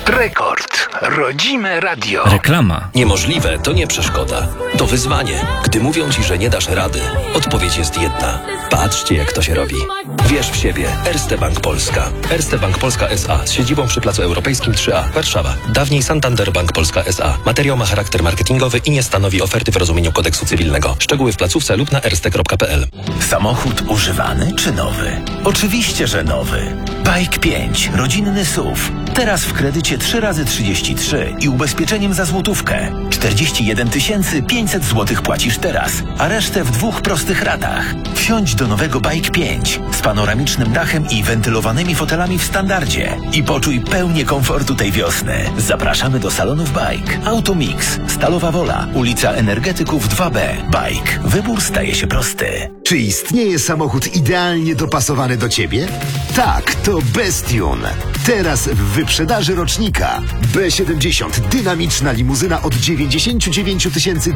Rekord. Rodzime radio. Reklama. Niemożliwe to nie przeszkoda. To wyzwanie. Gdy mówią ci, że nie dasz rady, odpowiedź jest jedna. Patrzcie, jak to się robi. Wierz w siebie. Erste Bank Polska. Erste Bank Polska S.A. z siedzibą przy Placu Europejskim 3A, Warszawa. Dawniej Santander Bank Polska S.A. Materiał ma charakter marketingowy i nie stanowi oferty w rozumieniu kodeksu cywilnego. Szczegóły w placówce lub na erste.pl. Samochód używany czy nowy? Oczywiście, że nowy. Bike 5, rodzinny SUV. Teraz w kredycie 3x33 i ubezpieczeniem za złotówkę. 41 500 zł płacisz teraz, a resztę w 2 prostych ratach. Wsiądź do nowego Bike 5 z panoramicznym dachem i wentylowanymi fotelami w standardzie i poczuj pełnię komfortu tej wiosny. Zapraszamy do salonów Bike. Automix, Stalowa Wola, ulica Energetyków 2B. Bike. Wybór staje się prosty. Czy istnieje samochód idealnie dopasowany do Ciebie? Tak, to Bestune. Teraz w wyprzedaży rocznika. B70, dynamiczna limuzyna od 99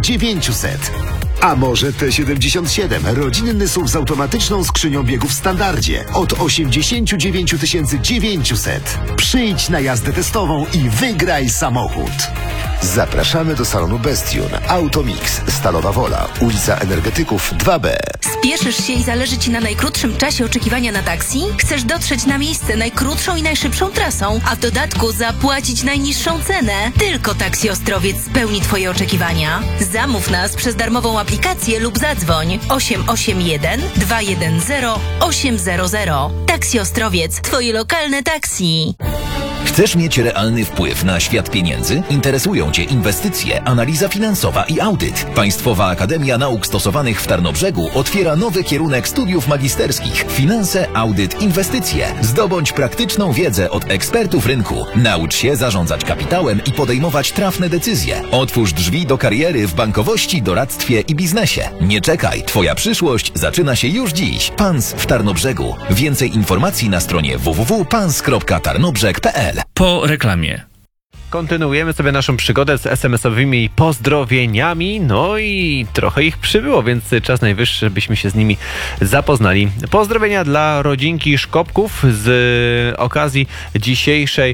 900. A może T77, rodzinny SUV z automatyczną skrzynią biegów w standardzie od 89 900. Przyjdź na jazdę testową i wygraj samochód. Zapraszamy do salonu Bestune. Automix, Stalowa Wola, ulica Energetyków 2B. Spieszysz się i zależy Ci na najkrótszym czasie oczekiwania na taksi? Chcesz dotrzeć na miejsce najkrótszą i najszybszą trasą, a w dodatku zapłacić najniższą cenę? Tylko Taksi Ostrowiec spełni Twoje oczekiwania. Zamów nas przez darmową aplikację lub zadzwoń 881 210 800. Taksi Ostrowiec, Twoje lokalne taksi. Chcesz mieć realny wpływ na świat pieniędzy? Interesują Cię inwestycje, analiza finansowa i audyt. Państwowa Akademia Nauk Stosowanych w Tarnobrzegu otwiera nowy kierunek studiów magisterskich. Finanse, audyt, inwestycje. Zdobądź praktyczną wiedzę od ekspertów rynku. Naucz się zarządzać kapitałem i podejmować trafne decyzje. Otwórz drzwi do kariery w bankowości, doradztwie i biznesie. Nie czekaj, Twoja przyszłość zaczyna się już dziś. PANS w Tarnobrzegu. Więcej informacji na stronie www.pans.tarnobrzeg.pl. Po reklamie. Kontynuujemy sobie naszą przygodę z SMS-owymi pozdrowieniami, no i trochę ich przybyło, więc czas najwyższy, żebyśmy się z nimi zapoznali. Pozdrowienia dla rodzinki Szkopków z okazji dzisiejszej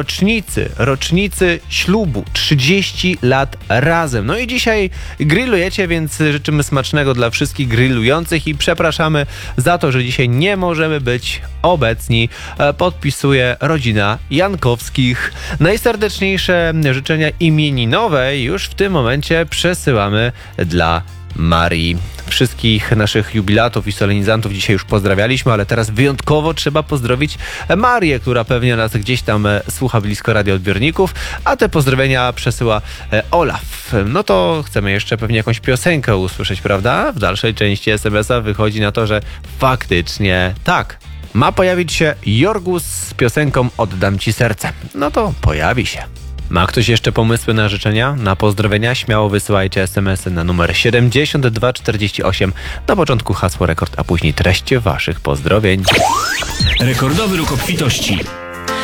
rocznicy ślubu, 30 lat razem. No i dzisiaj grillujecie, więc życzymy smacznego dla wszystkich grillujących i przepraszamy za to, że dzisiaj nie możemy być obecni. Podpisuje rodzina Jankowskich. Najserdeczniejsze życzenia imieninowe już w tym momencie przesyłamy dla Marii. Wszystkich naszych jubilatów i solenizantów dzisiaj już pozdrawialiśmy, ale teraz wyjątkowo trzeba pozdrowić Marię, która pewnie nas gdzieś tam słucha blisko radioodbiorników, a te pozdrowienia przesyła Olaf. No to chcemy jeszcze pewnie jakąś piosenkę usłyszeć, prawda? W dalszej części SMS-a wychodzi na to, że faktycznie tak. Ma pojawić się Jorgus z piosenką Oddam Ci serce. No to pojawi się. Ma ktoś jeszcze pomysły na życzenia, na pozdrowienia? Śmiało wysyłajcie SMS-y na numer 7248. Na początku hasło rekord, a później treść waszych pozdrowień. Rekordowy róg obfitości.